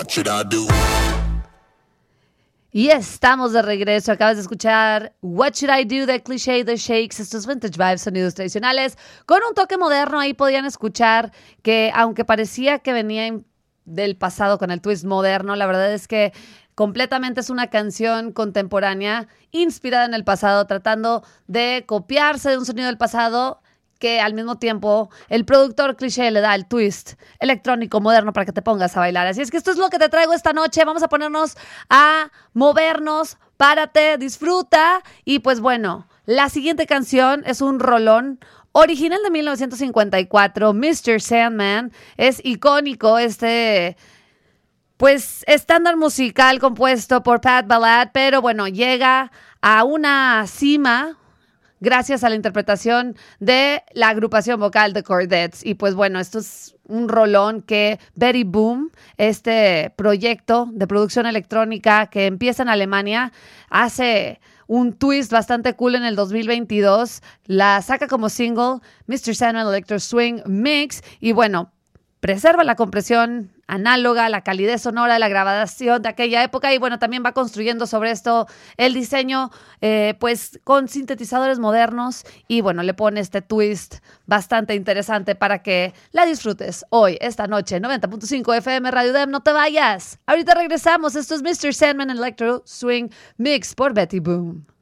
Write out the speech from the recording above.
What should I do? Y estamos de regreso. Acabas de escuchar What Should I Do de Cliché The Shakes, estos vintage vibes, sonidos tradicionales, con un toque moderno. Ahí podían escuchar que, aunque parecía que venía del pasado con el twist moderno, la verdad es que completamente es una canción contemporánea inspirada en el pasado, tratando de copiarse de un sonido del pasado que al mismo tiempo el productor Cliché le da el twist electrónico moderno para que te pongas a bailar. Así es que esto es lo que te traigo esta noche. Vamos a ponernos a movernos. Párate, disfruta. Y pues bueno, la siguiente canción es un rolón original de 1954, Mr. Sandman. Es icónico pues estándar musical compuesto por Pat Ballard, pero bueno, llega a una cima gracias a la interpretación de la agrupación vocal de Chordettes. Y pues bueno, esto es un rolón que Betty Boom, este proyecto de producción electrónica que empieza en Alemania, hace un twist bastante cool en el 2022. La saca como single Mr. Sandman Electro Swing Mix. Y bueno, preserva la compresión análoga, la calidez sonora de la grabación de aquella época y bueno, también va construyendo sobre esto el diseño pues con sintetizadores modernos y bueno, le pone este twist bastante interesante para que la disfrutes hoy, esta noche, 90.5 FM Radio Dem. No te vayas, ahorita regresamos. Esto es Mr. Sandman Electro Swing Mix por Betty Boom.